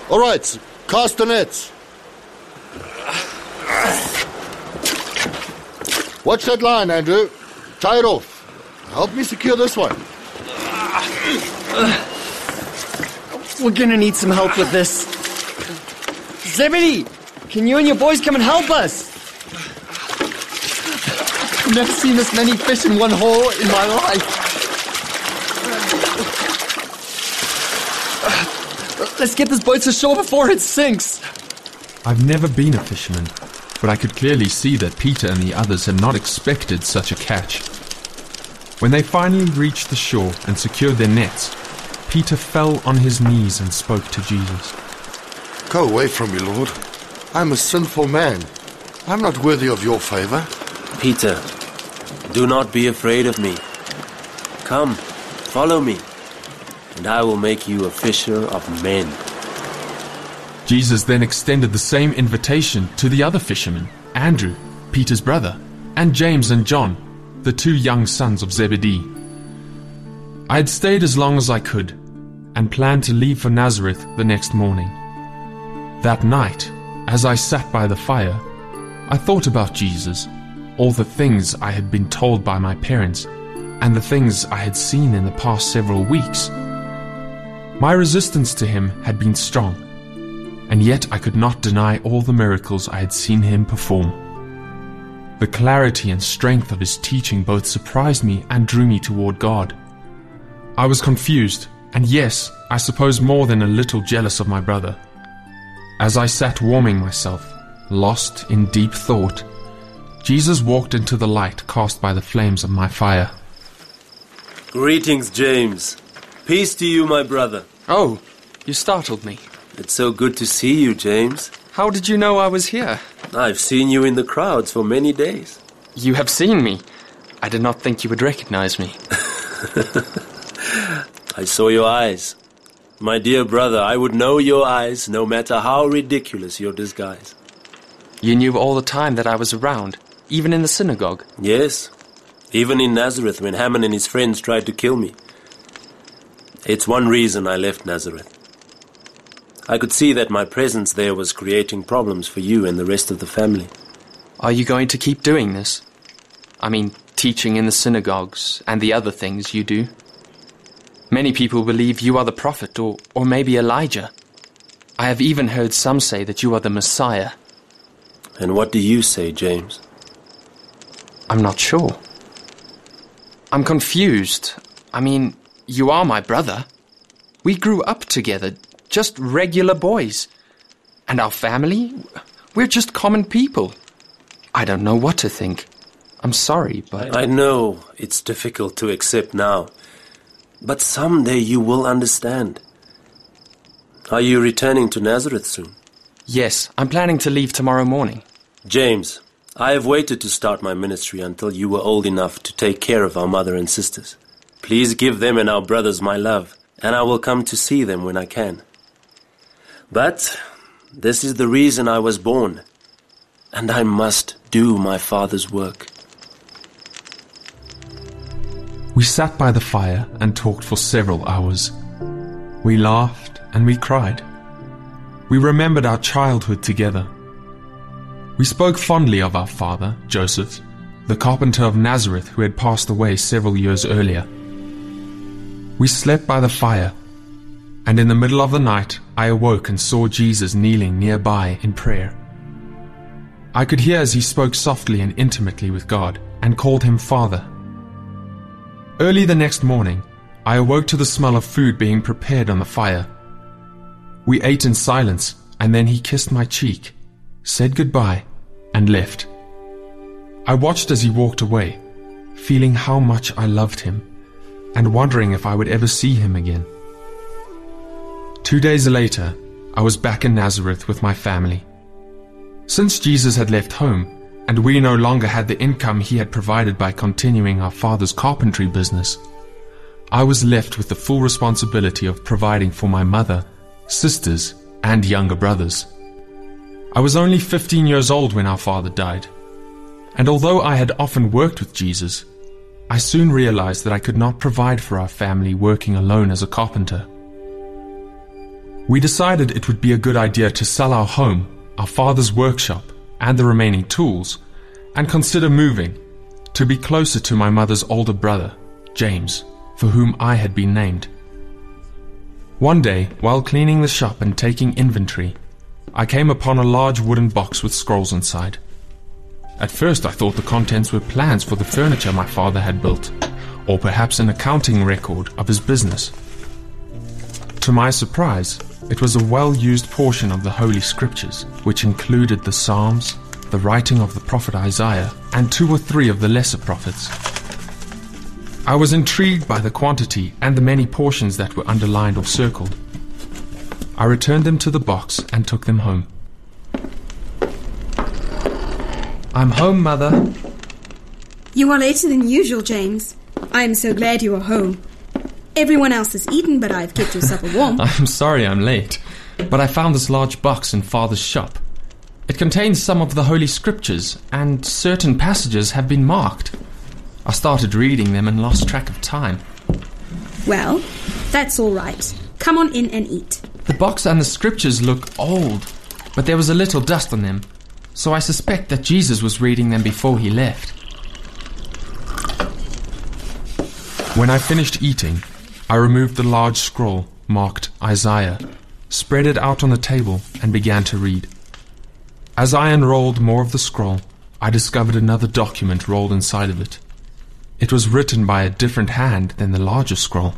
All right, cast the nets. Watch that line, Andrew. Tie it off. Help me secure this one. We're gonna need some help with this. Zebedee, can you and your boys come and help us? I've never seen this many fish in one hole in my life. Let's get this boat to shore before it sinks. I've never been a fisherman, but I could clearly see that Peter and the others had not expected such a catch. When they finally reached the shore and secured their nets, Peter fell on his knees and spoke to Jesus. Go away from me, Lord. I'm a sinful man. I'm not worthy of your favor. Peter, do not be afraid of me. Come, follow me, and I will make you a fisher of men. Jesus then extended the same invitation to the other fishermen, Andrew, Peter's brother, and James and John, the 2 young sons of Zebedee. I had stayed as long as I could, and planned to leave for Nazareth the next morning. That night, as I sat by the fire, I thought about Jesus, all the things I had been told by my parents, and the things I had seen in the past several weeks. My resistance to him had been strong, and yet I could not deny all the miracles I had seen him perform. The clarity and strength of his teaching both surprised me and drew me toward God. I was confused, and yes, I suppose more than a little jealous of my brother. As I sat warming myself, lost in deep thought, Jesus walked into the light cast by the flames of my fire. Greetings, James. Peace to you, my brother. Oh, you startled me. It's so good to see you, James. How did you know I was here? I've seen you in the crowds for many days. You have seen me. I did not think you would recognize me. I saw your eyes. My dear brother, I would know your eyes no matter how ridiculous your disguise. You knew all the time that I was around, even in the synagogue? Yes, even in Nazareth when Haman and his friends tried to kill me. It's one reason I left Nazareth. I could see that my presence there was creating problems for you and the rest of the family. Are you going to keep doing this? I mean, teaching in the synagogues and the other things you do? Many people believe you are the prophet or maybe Elijah. I have even heard some say that you are the Messiah. And what do you say, James? I'm not sure. I'm confused. I mean, you are my brother. We grew up together, just regular boys. And our family? We're just common people. I don't know what to think. I'm sorry, but... I know it's difficult to accept now. But someday you will understand. Are you returning to Nazareth soon? Yes, I'm planning to leave tomorrow morning. James, I have waited to start my ministry until you were old enough to take care of our mother and sisters. Please give them and our brothers my love, and I will come to see them when I can. But this is the reason I was born, and I must do my Father's work. We sat by the fire and talked for several hours. We laughed and we cried. We remembered our childhood together. We spoke fondly of our father, Joseph, the carpenter of Nazareth who had passed away several years earlier. We slept by the fire, and in the middle of the night I awoke and saw Jesus kneeling nearby in prayer. I could hear as he spoke softly and intimately with God and called him Father. Early the next morning, I awoke to the smell of food being prepared on the fire. We ate in silence, and then he kissed my cheek, said goodbye, and left. I watched as he walked away, feeling how much I loved him, and wondering if I would ever see him again. 2 days later, I was back in Nazareth with my family. Since Jesus had left home, and we no longer had the income he had provided by continuing our father's carpentry business, I was left with the full responsibility of providing for my mother, sisters, and younger brothers. I was only 15 years old when our father died, and although I had often worked with Jesus, I soon realized that I could not provide for our family working alone as a carpenter. We decided it would be a good idea to sell our home, our father's workshop, and the remaining tools, and consider moving to be closer to my mother's older brother, James, for whom I had been named. One day, while cleaning the shop and taking inventory, I came upon a large wooden box with scrolls inside. At first I thought the contents were plans for the furniture my father had built, or perhaps an accounting record of his business. To my surprise, it was a well-used portion of the Holy Scriptures, which included the Psalms, the writing of the prophet Isaiah, and 2 or 3 of the lesser prophets. I was intrigued by the quantity and the many portions that were underlined or circled. I returned them to the box and took them home. I'm home, Mother. You are later than usual, James. I am so glad you are home. Everyone else has eaten, but I've kept your supper warm. I'm sorry I'm late, but I found this large box in Father's shop. It contains some of the Holy Scriptures, and certain passages have been marked. I started reading them and lost track of time. Well, that's all right. Come on in and eat. The box and the Scriptures look old, but there was a little dust on them, so I suspect that Jesus was reading them before he left. When I finished eating, I removed the large scroll marked Isaiah, spread it out on the table, and began to read. As I unrolled more of the scroll, I discovered another document rolled inside of it. It was written by a different hand than the larger scroll.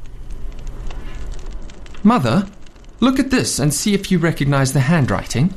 Mother, look at this and see if you recognize the handwriting.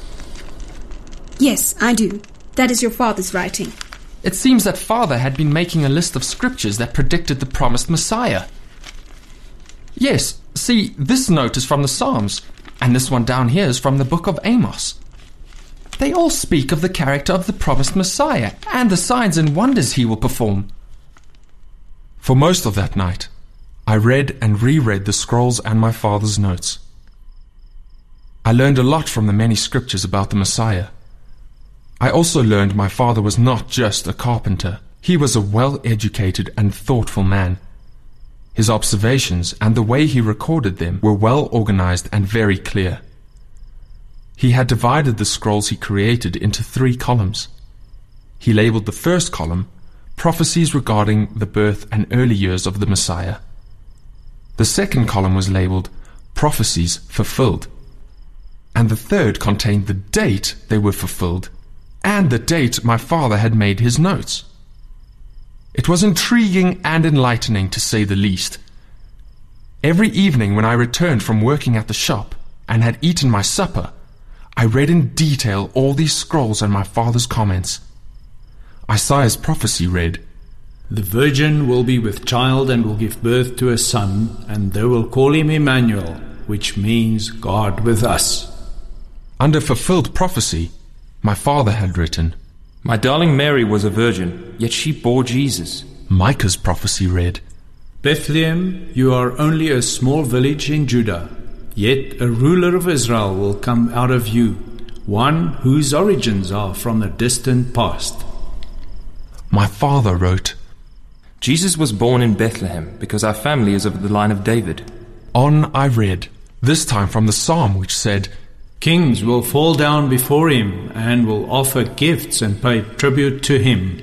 Yes, I do. That is your father's writing. It seems that Father had been making a list of scriptures that predicted the promised Messiah. Yes, see, this note is from the Psalms, and this one down here is from the book of Amos. They all speak of the character of the promised Messiah and the signs and wonders he will perform. For most of that night, I read and reread the scrolls and my father's notes. I learned a lot from the many scriptures about the Messiah. I also learned my father was not just a carpenter. He was a well-educated and thoughtful man. His observations and the way he recorded them were well organized and very clear. He had divided the scrolls he created into 3 columns. He labeled the first column prophecies regarding the birth and early years of the Messiah. The second column was labeled prophecies fulfilled. And the third contained the date they were fulfilled and the date my father had made his notes. It was intriguing and enlightening, to say the least. Every evening when I returned from working at the shop and had eaten my supper, I read in detail all these scrolls and my father's comments. Isaiah's prophecy read, "The virgin will be with child and will give birth to a son, and they will call him Emmanuel, which means God with us." Under fulfilled prophecy, my father had written, "My darling Mary was a virgin, yet she bore Jesus." Micah's prophecy read, "Bethlehem, you are only a small village in Judah, yet a ruler of Israel will come out of you, one whose origins are from the distant past." My father wrote, "Jesus was born in Bethlehem because our family is of the line of David." On I read, this time from the psalm which said, "Kings will fall down before him and will offer gifts and pay tribute to him."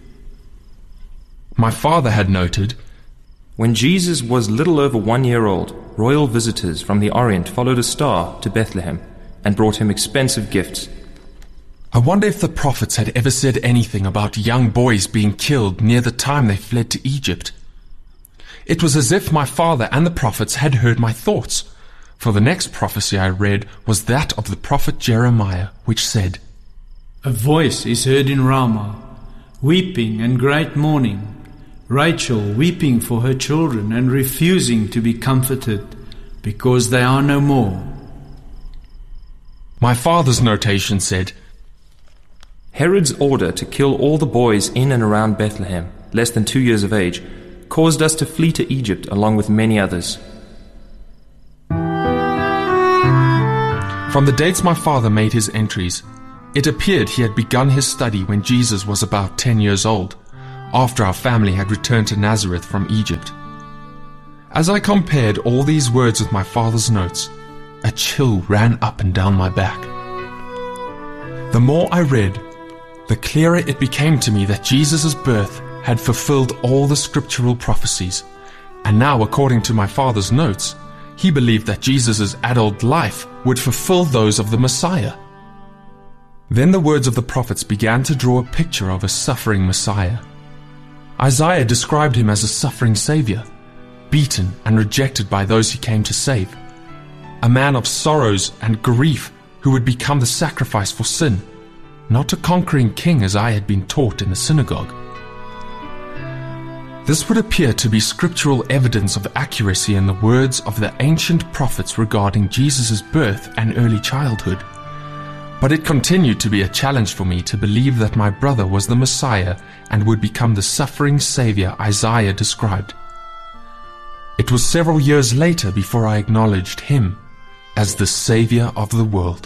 My father had noted, "When Jesus was little over 1 year old, royal visitors from the Orient followed a star to Bethlehem and brought him expensive gifts." I wonder if the prophets had ever said anything about young boys being killed near the time they fled to Egypt. It was as if my father and the prophets had heard my thoughts, for the next prophecy I read was that of the prophet Jeremiah, which said, "A voice is heard in Ramah, weeping and great mourning, Rachel weeping for her children and refusing to be comforted, because they are no more." My father's notation said, Herod's order to kill all the boys in and around Bethlehem, less than 2 years of age, caused us to flee to Egypt along with many others. From the dates my father made his entries, it appeared he had begun his study when Jesus was about 10 years old, after our family had returned to Nazareth from Egypt. As I compared all these words with my father's notes, a chill ran up and down my back. The more I read, the clearer it became to me that Jesus' birth had fulfilled all the scriptural prophecies, and now, according to my father's notes, he believed that Jesus' adult life would fulfill those of the Messiah. Then the words of the prophets began to draw a picture of a suffering Messiah. Isaiah described him as a suffering Savior, beaten and rejected by those he came to save, a man of sorrows and grief who would become the sacrifice for sin, not a conquering king as I had been taught in the synagogue. This would appear to be scriptural evidence of accuracy in the words of the ancient prophets regarding Jesus' birth and early childhood. But it continued to be a challenge for me to believe that my brother was the Messiah and would become the suffering Savior Isaiah described. It was several years later before I acknowledged him as the Savior of the world.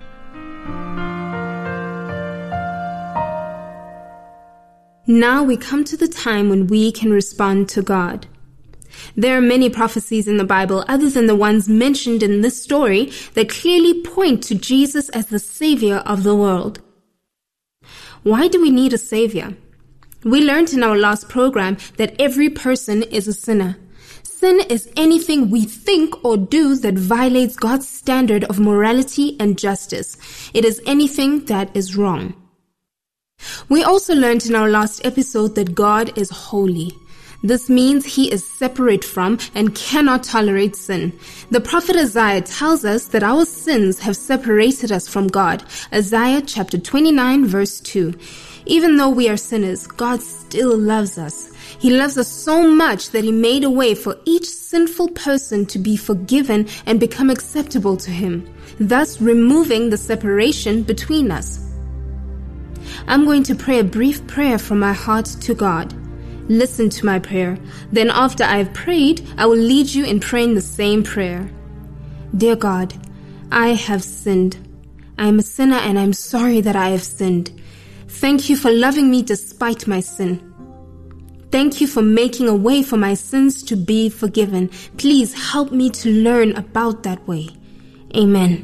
Now we come to the time when we can respond to God. There are many prophecies in the Bible other than the ones mentioned in this story that clearly point to Jesus as the Savior of the world. Why do we need a Savior? We learned in our last program that every person is a sinner. Sin is anything we think or do that violates God's standard of morality and justice. It is anything that is wrong. We also learned in our last episode that God is holy. This means he is separate from and cannot tolerate sin. The prophet Isaiah tells us that our sins have separated us from God. Isaiah chapter 29 verse 2. Even though we are sinners, God still loves us. He loves us so much that he made a way for each sinful person to be forgiven and become acceptable to him, thus removing the separation between us. I'm going to pray a brief prayer from my heart to God. Listen to my prayer. Then after I have prayed, I will lead you in praying the same prayer. Dear God, I have sinned. I am a sinner and I'm sorry that I have sinned. Thank you for loving me despite my sin. Thank you for making a way for my sins to be forgiven. Please help me to learn about that way. Amen.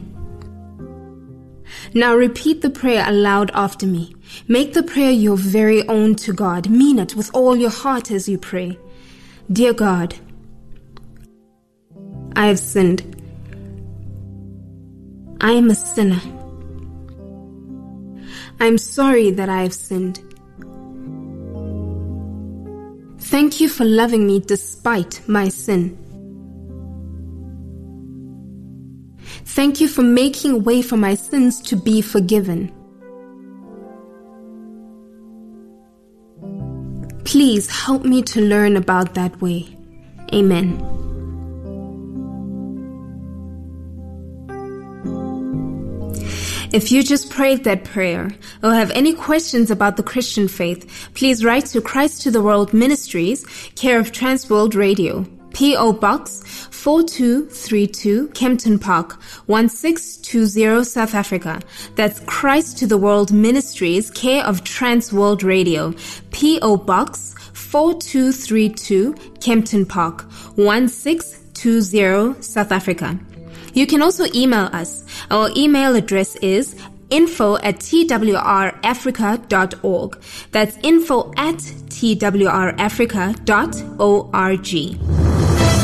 Now repeat the prayer aloud after me. Make the prayer your very own to God. Mean it with all your heart as you pray. Dear God, I have sinned. I am a sinner. I am sorry that I have sinned. Thank you for loving me despite my sin. Thank you for making a way for my sins to be forgiven. Please help me to learn about that way. Amen. If you just prayed that prayer or have any questions about the Christian faith, please write to Christ to the World Ministries, care of Transworld Radio, P.O. Box 4232, Kempton Park, 1620, South Africa. That's Christ to the World Ministries, care of Transworld Radio, P.O. Box 4232, Kempton Park, 1620, South Africa. You can also email us. Our email address is info@twrafrica.org. That's info@twrafrica.org.